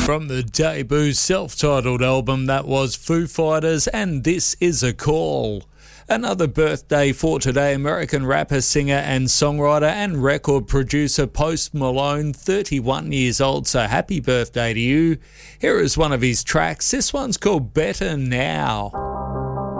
From the debut self-titled album, that was Foo Fighters, and This Is a Call. Another birthday for today, American rapper, singer and songwriter and record producer Post Malone, 31 years old, so happy birthday to you. Here is one of his tracks. This one's called Better Now.